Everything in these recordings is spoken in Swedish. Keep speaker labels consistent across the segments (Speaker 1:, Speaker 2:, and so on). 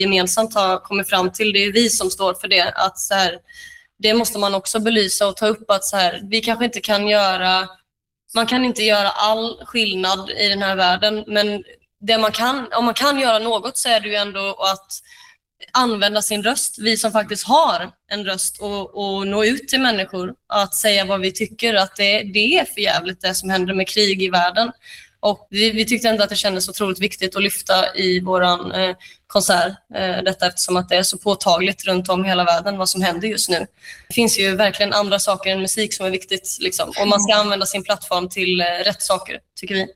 Speaker 1: gemensamt har kommit fram till, det är vi som står för det, att så här, det måste man också belysa och ta upp, att så här, vi kanske inte kan göra, man kan inte göra all skillnad i den här världen, men det man kan, om man kan göra något, så är det ju ändå att använda sin röst, vi som faktiskt har en röst, och nå ut till människor, att säga vad vi tycker, att det är för jävligt det som händer med krig i världen. Och vi tyckte ändå att det kändes otroligt viktigt att lyfta i våran konsert, detta eftersom att det är så påtagligt runt om hela världen vad som händer just nu. Det finns ju verkligen andra saker än musik som är viktigt liksom, och man ska använda sin plattform till rätt saker, tycker vi.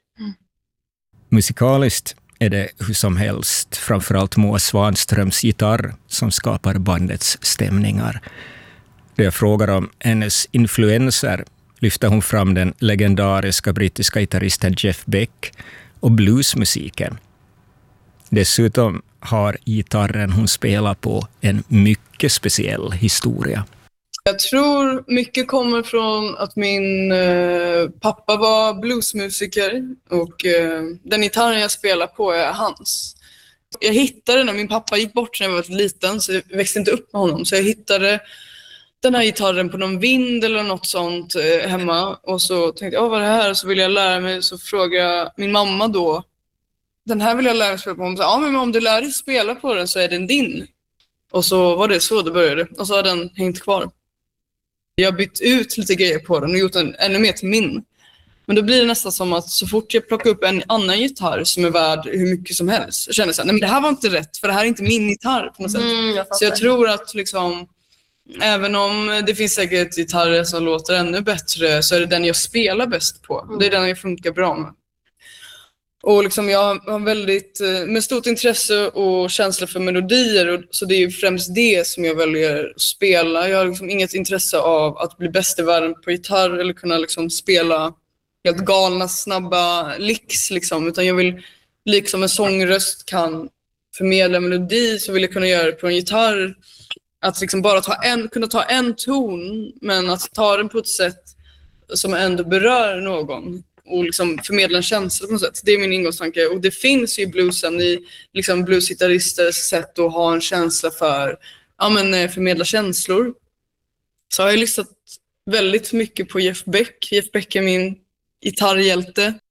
Speaker 2: Musikaliskt är det hur som helst framförallt Moa Svanströms gitarr som skapar bandets stämningar. Då jag frågar om hennes influenser lyfter hon fram den legendariska brittiska gitarristen Jeff Beck och bluesmusiken. Dessutom har gitarren hon spelar på en mycket speciell historia.
Speaker 3: Jag tror mycket kommer från att min pappa var bluesmusiker och den gitarren jag spelar på är hans. Jag hittade den när min pappa gick bort när jag var liten, så jag växte inte upp med honom. Så jag hittade den här gitarren på någon vind eller något sånt hemma, och så tänkte jag, vad är det här? Och så ville jag lära mig, så frågade jag min mamma då, den här vill jag lära mig spela på. Hon sa, ja men om du lär dig spela på den så är den din. Och så var det så det började, och så har den hängt kvar. Jag har bytt ut lite grejer på den och gjort den ännu mer till min. Men då blir det nästan som att så fort jag plockar upp en annan gitarr som är värd hur mycket som helst, jag känner så här, nej men det här var inte rätt, för det här är inte min gitarr på något sätt. Så jag tror att liksom, även om det finns säkert gitarrer som låter ännu bättre, så är det den jag spelar bäst på. Det är den jag funkar bra med. Och liksom jag har väldigt, med stort intresse och känsla för melodier, och så det är ju främst det som jag väljer att spela. Jag har liksom inget intresse av att bli bäst i världen på gitarr eller kunna liksom spela helt galna, snabba licks liksom, utan jag vill, liksom en sångröst kan förmedla melodi, så vill jag kunna göra det på en gitarr. Att liksom bara kunna ta en ton, men att ta den på ett sätt som ändå berör någon och liksom förmedla en känsla på något sätt. Det är min ingångstanke, och det finns ju i bluesen, i liksom bluesgitarristers sätt att ha en känsla för, ja men förmedla känslor. Så har jag lyssnat väldigt mycket på Jeff Beck. Jeff Beck är min gitarrhjälte.